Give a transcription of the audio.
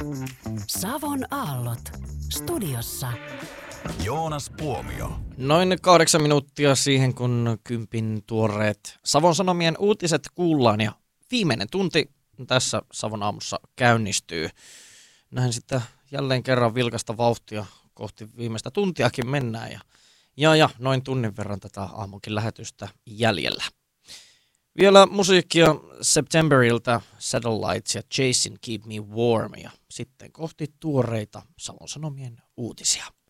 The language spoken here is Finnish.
Savon aallot. Studiossa Joonas Puomio. Noin 8 minuuttia siihen, kun kympin tuoreet Savon Sanomien uutiset kuullaan ja viimeinen tunti tässä Savon aamussa käynnistyy. Näin sitten jälleen kerran vilkasta vauhtia kohti viimeistä tuntiakin mennään ja noin tunnin verran tätä aamukin lähetystä jäljellä. Vielä musiikkia Septemberilta, Satellites ja Jason Keep Me Warm ja sitten kohti tuoreita Savon Sanomien uutisia.